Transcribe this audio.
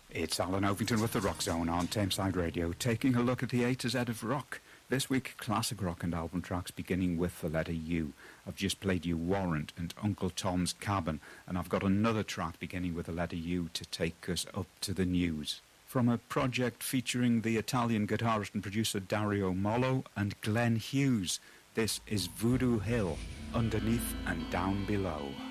It's Alan Ovington with the Rock Zone on Tameside Radio, taking a look at the A to Z of rock. This week, classic rock and album tracks beginning with the letter U. I've just played you Warrant and Uncle Tom's Cabin, and I've got another track beginning with the letter U to take us up to the news. From a project featuring the Italian guitarist and producer Dario Mollo and Glenn Hughes, this is Voodoo Hill, Underneath and Down Below.